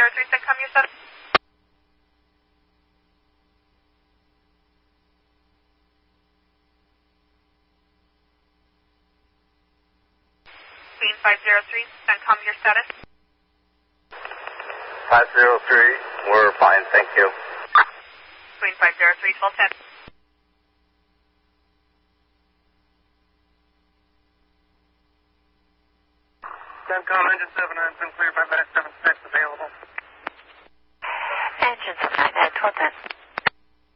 503, CENTCOM, your status. Queen 503, CENTCOM, your status. 503, we're fine, thank you. Queen 503, 1210. CENTCOM, engine 7, I've been cleared by FedEx 76.